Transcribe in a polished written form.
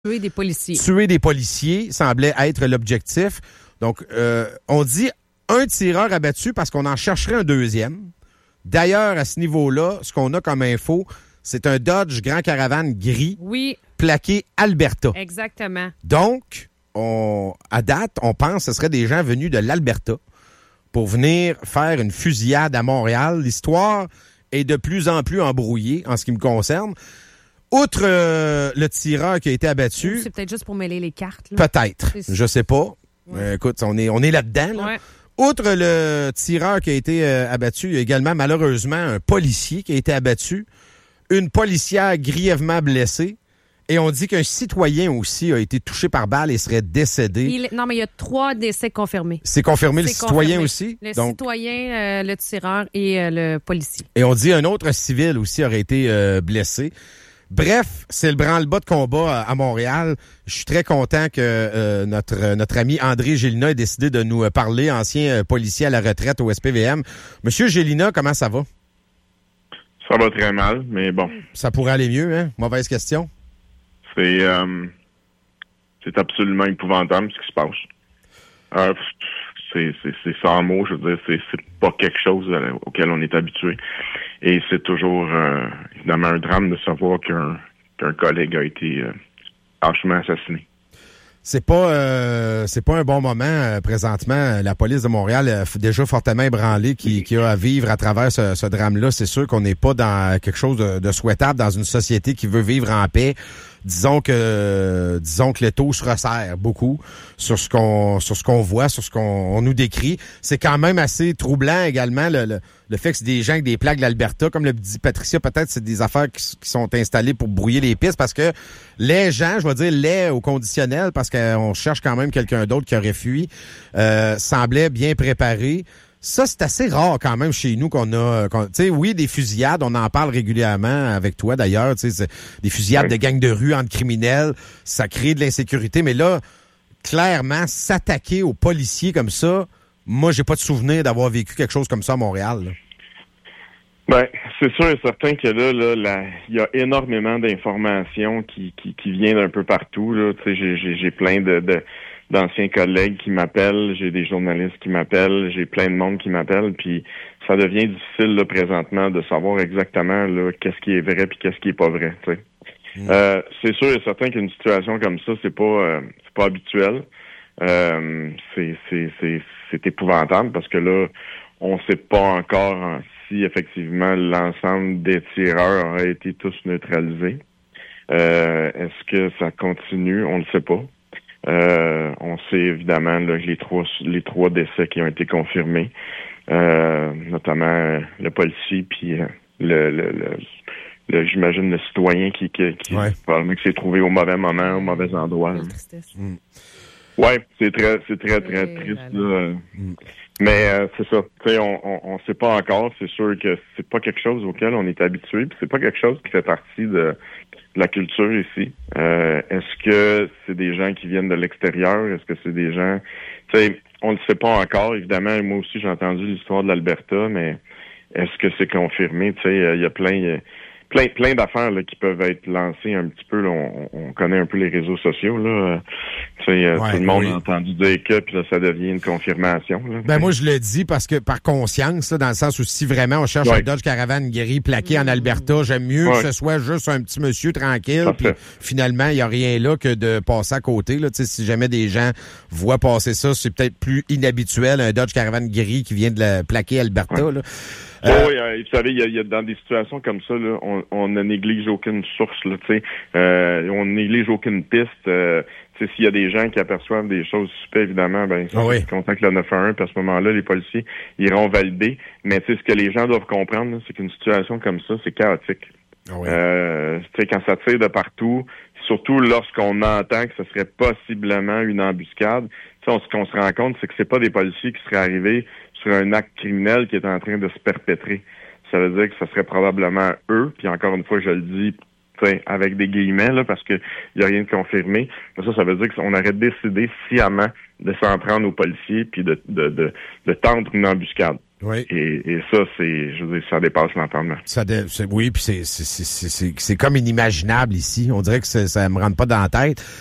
Tuer des policiers. Tuer des policiers semblait être l'objectif. Donc, on dit un tireur abattu parce qu'on en chercherait un deuxième. D'ailleurs, à ce niveau-là, ce qu'on a comme info, c'est un Dodge Grand Caravane gris plaqué Alberta. Exactement. Donc, à date, on pense que ce serait des gens venus de l'Alberta pour venir faire une fusillade à Montréal. L'histoire est de plus en plus embrouillée en ce qui me concerne. Outre le tireur qui a été abattu... C'est peut-être juste pour mêler les cartes. Là. Peut-être. Je sais pas. Ouais. Écoute, on est là-dedans. Là. Ouais. Outre le tireur qui a été abattu, il y a également malheureusement un policier qui a été abattu, une policière grièvement blessée, et on dit qu'un citoyen aussi a été touché par balle et serait décédé. Non, mais il y a 3 décès confirmés. C'est confirmé, le citoyen aussi? Le citoyen, le tireur et le policier. Et on dit un autre civil aussi aurait été blessé. Bref, c'est le branle-bas de combat à Montréal. Je suis très content que notre ami André Gélina ait décidé de nous parler, ancien policier à la retraite au SPVM. Monsieur Gélina, comment ça va? Ça va très mal, mais bon. Ça pourrait aller mieux, hein? Mauvaise question. C'est absolument épouvantable ce qui se passe. C'est sans mots, je veux dire, c'est pas quelque chose auquel on est habitué. Et c'est toujours évidemment un drame de savoir qu'un collègue a été harshement assassiné. C'est pas un bon moment présentement. La police de Montréal est déjà fortement ébranlée qui a à vivre à travers ce drame-là. C'est sûr qu'on n'est pas dans quelque chose de souhaitable dans une société qui veut vivre en paix. Disons que les taux se resserrent beaucoup sur ce qu'on voit, sur ce qu'on nous décrit. C'est quand même assez troublant également le fait que c'est des gens avec des plaques de l'Alberta, comme le dit Patricia, peut-être c'est des affaires qui sont installées pour brouiller les pistes parce que les gens, je vais dire les au conditionnel parce qu'on cherche quand même quelqu'un d'autre qui aurait fui, semblaient bien préparés. Ça, c'est assez rare quand même chez nous qu'on a... tu sais, oui, des fusillades, on en parle régulièrement avec toi d'ailleurs, tu sais, des fusillades de gangs de rue entre criminels, ça crée de l'insécurité, mais là, clairement, s'attaquer aux policiers comme ça, moi, j'ai pas de souvenir d'avoir vécu quelque chose comme ça à Montréal. Là. Ben, c'est sûr et certain que là, il y a énormément d'informations qui viennent d'un peu partout, là, tu sais, j'ai plein d'anciens collègues qui m'appellent, j'ai des journalistes qui m'appellent, j'ai plein de monde qui m'appelle, puis ça devient difficile là, présentement de savoir exactement là, qu'est-ce qui est vrai puis qu'est-ce qui est pas vrai. Tu sais. C'est sûr et certain qu'une situation comme ça, c'est pas habituel. C'est épouvantable parce que là, on sait pas encore si effectivement l'ensemble des tireurs auraient été tous neutralisés. Est-ce que ça continue? On ne sait pas. On sait évidemment là, les trois décès qui ont été confirmés, notamment le policier puis j'imagine le citoyen qui probablement qui s'est trouvé au mauvais moment, au mauvais endroit. Ouais, c'est très triste. Là. Mais c'est ça. Tu sais, on sait pas encore. C'est sûr que c'est pas quelque chose auquel on est habitué. Puis c'est pas quelque chose qui fait partie de la culture ici. Est-ce que c'est des gens qui viennent de l'extérieur? Est-ce que c'est des gens... Tu sais, on ne sait pas encore. Évidemment, moi aussi, j'ai entendu l'histoire de l'Alberta, mais est-ce que c'est confirmé? Tu sais, il y a plein d'affaires là, qui peuvent être lancées un petit peu. Là, on connaît un peu les réseaux sociaux. Là. Tout le monde a entendu dire que, puis là, ça devient une confirmation. Là. Ben moi, je le dis parce que par conscience, là, dans le sens où si vraiment on cherche un Dodge Caravane gris plaqué en Alberta, j'aime mieux que ce soit juste un petit monsieur tranquille. Puis finalement, il n'y a rien là que de passer à côté. Là. Si jamais des gens voient passer ça, c'est peut-être plus inhabituel, un Dodge Caravane gris qui vient de la plaquer Alberta. Là. Oui, vous savez, il y a dans des situations comme ça, là, on ne néglige aucune source, là, tu sais, on ne néglige aucune piste. S'il y a des gens qui aperçoivent des choses suspectes, évidemment, ils contactent le 911, puis à ce moment-là, les policiers iront valider. Mais tu sais, ce que les gens doivent comprendre, là, c'est qu'une situation comme ça, c'est chaotique. Tu sais, quand ça tire de partout, surtout lorsqu'on entend que ce serait possiblement une embuscade, tu sais, ce qu'on se rend compte, c'est que c'est pas des policiers qui seraient arrivés sur un acte criminel qui est en train de se perpétrer. Ça veut dire que ce serait probablement eux, puis encore une fois, je le dis avec des guillemets, là, parce que il y a rien de confirmé. Ça veut dire qu'on aurait décidé sciemment de s'en prendre aux policiers puis de tendre une embuscade. Oui. Et ça, je veux dire, ça dépasse l'entendement. Oui, puis c'est comme inimaginable ici. On dirait que ça me rentre pas dans la tête.